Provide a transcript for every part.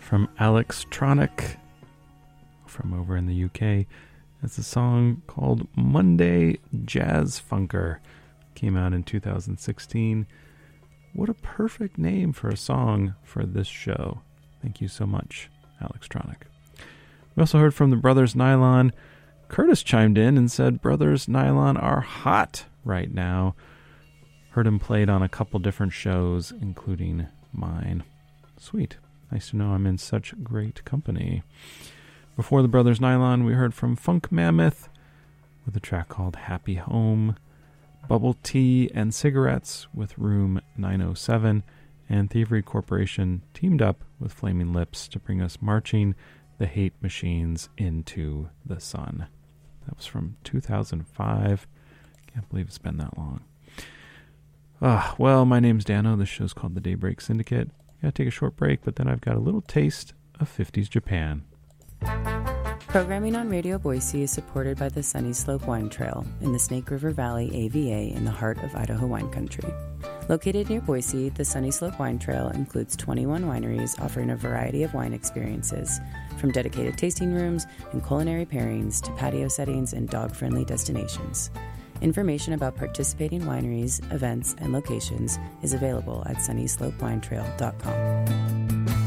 from Alextronic from over in the UK. It's a song called Monday Jazz Funker. Came out in 2016. What a perfect name for a song for this show. Thank you so much, Alextronic. We also heard from the Brothers Nylon. Curtis chimed in and said Brothers Nylon are hot right now. Heard him played on a couple different shows, including mine. Sweet. Nice to know I'm in such great company. Before the Brothers Nylon, we heard from Funk Mammoth with a track called Happy Home, Bubble Tea and Cigarettes with Room 907, and Thievery Corporation teamed up with Flaming Lips to bring us Marching the Hate Machines into the Sun. That was from 2005. Can't believe it's been that long. Well, my name's Dano. This show's called The Daybreak Syndicate. Gotta take a short break, but then I've got a little taste of 50s Japan. Programming on Radio Boise is supported by the Sunny Slope Wine Trail in the Snake River Valley AVA in the heart of Idaho wine country. Located near Boise, the Sunny Slope Wine Trail includes 21 wineries offering a variety of wine experiences, from dedicated tasting rooms and culinary pairings to patio settings and dog-friendly destinations. Information about participating wineries, events, and locations is available at sunnyslopewinetrail.com.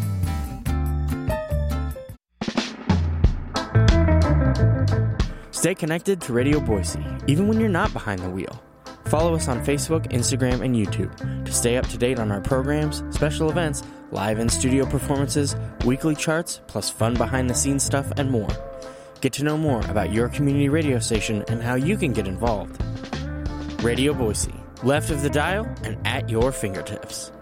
Stay connected to Radio Boise, even when you're not behind the wheel. Follow us on Facebook, Instagram, and YouTube to stay up to date on our programs, special events, live in-studio performances, weekly charts, plus fun behind-the-scenes stuff and more. Get to know more about your community radio station and how you can get involved. Radio Boise, left of the dial and at your fingertips.